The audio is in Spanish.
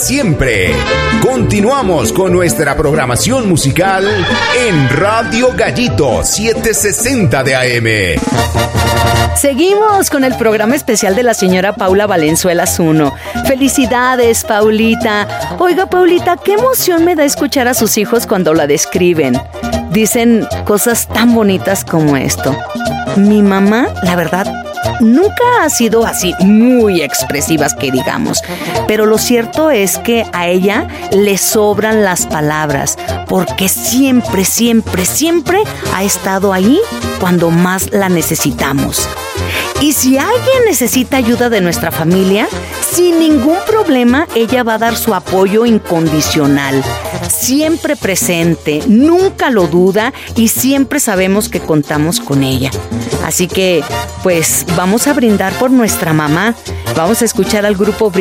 siempre. Continuamos con nuestra programación musical en Radio Gallito 760 de AM. Seguimos con el programa especial de la señora Paula Valenzuela Zuno. Felicidades, Paulita. Oiga, Paulita, qué emoción me da escuchar a sus hijos cuando la describen. Dicen cosas tan bonitas como esto. Mi mamá, la verdad, nunca ha sido así muy expresivas que digamos, pero lo cierto es que a ella le sobran las palabras, porque siempre, siempre, siempre ha estado ahí cuando más la necesitamos. Y si alguien necesita ayuda de nuestra familia, sin ningún problema ella va a dar su apoyo incondicional. Siempre presente, nunca lo duda y siempre sabemos que contamos con ella. Así que, pues, vamos a brindar por nuestra mamá. Vamos a escuchar al grupo